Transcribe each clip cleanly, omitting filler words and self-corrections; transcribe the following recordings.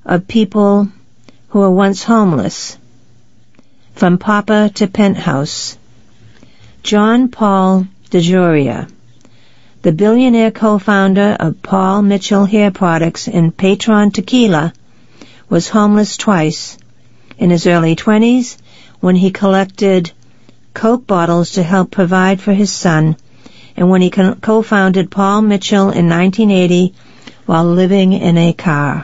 of people who were once homeless, from pauper to penthouse. John Paul DeJoria, the billionaire co-founder of Paul Mitchell Hair Products and Patron Tequila, was homeless twice. In his early 20s, when he collected Coke bottles to help provide for his son, and when he co-founded Paul Mitchell in 1980 while living in a car.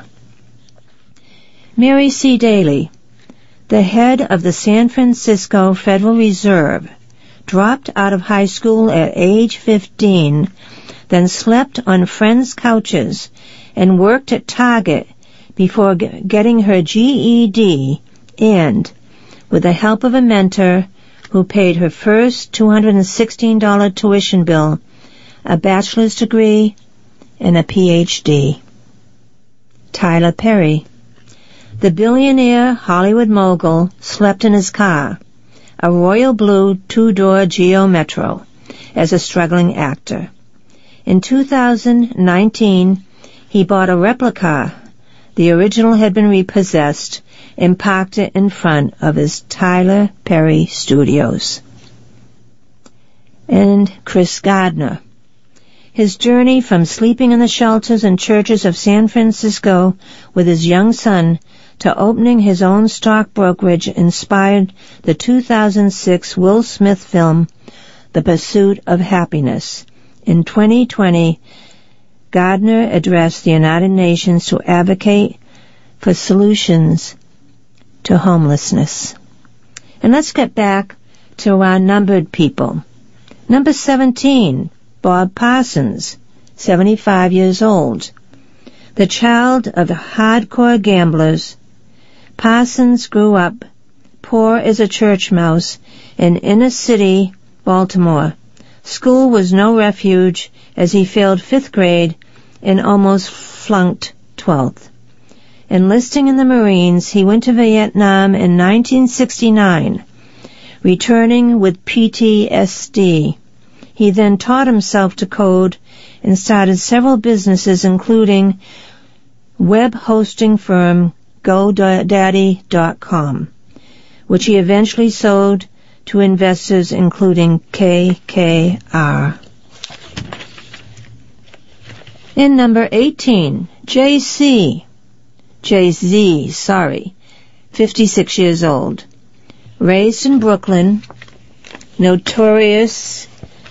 Mary C. Daly, the head of the San Francisco Federal Reserve, dropped out of high school at age 15, then slept on friends' couches and worked at Target before getting her GED and, with the help of a mentor who paid her first $216 tuition bill, a bachelor's degree, and a PhD. Tyler Perry, the billionaire Hollywood mogul, slept in his car, a royal blue two-door Geo Metro, as a struggling actor. In 2019, he bought a replica. The original had been repossessed, and parked it in front of his Tyler Perry Studios. And Chris Gardner. His journey from sleeping in the shelters and churches of San Francisco with his young son to opening his own stock brokerage inspired the 2006 Will Smith film, The Pursuit of Happiness. In 2020, Gardner addressed the United Nations to advocate for solutions to homelessness. And let's get back to our numbered people. Number 17, Bob Parsons, 75 years old. The child of hardcore gamblers, Parsons grew up poor as a church mouse in inner city Baltimore. School was no refuge as he failed 5th grade and almost flunked 12th. Enlisting in the Marines, he went to Vietnam in 1969, returning with PTSD. He then taught himself to code and started several businesses, including web hosting firm GoDaddy.com, which he eventually sold to investors including KKR. In number 18, Jay-Z, 56 years old. Raised in Brooklyn, notorious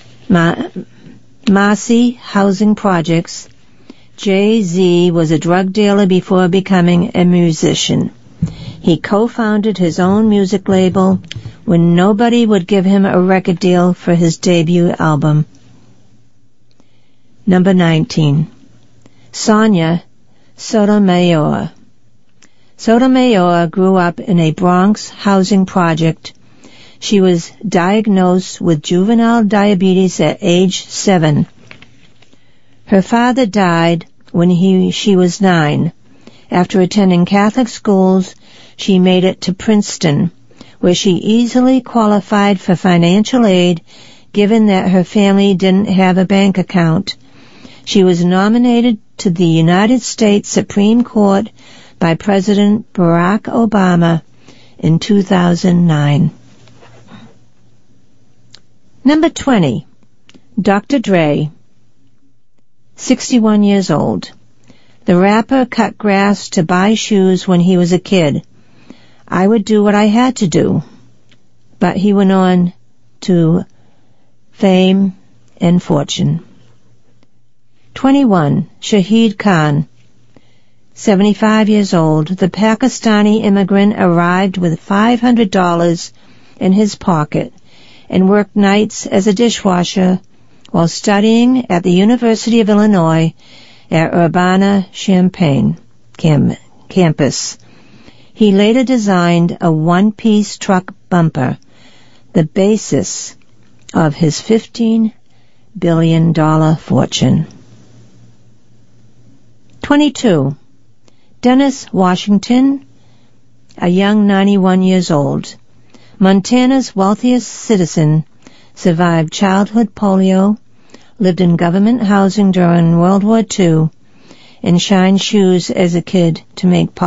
Marcy housing projects, Jay-Z was a drug dealer before becoming a musician. He co-founded his own music label when nobody would give him a record deal for his debut album. Number 19, Sonia Sotomayor. Sotomayor grew up in a Bronx housing project. She was diagnosed with juvenile diabetes at age 7. Her father died when she was 9. After attending Catholic schools, she made it to Princeton, where she easily qualified for financial aid, given that her family didn't have a bank account. She was nominated to the United States Supreme Court by President Barack Obama in 2009. Number 20, Dr. Dre, 61 years old. The rapper cut grass to buy shoes when he was a kid. I would do what I had to do. But he went on to fame and fortune. 21, Shahid Khan, 75 years old. The Pakistani immigrant arrived with $500 in his pocket and worked nights as a dishwasher while studying at the University of Illinois at Urbana-Champaign campus. He later designed a one-piece truck bumper, the basis of his $15 billion fortune. 22. Dennis Washington, a young 91 years old. Montana's wealthiest citizen, survived childhood polio, lived in government housing during World War II, and shined shoes as a kid to make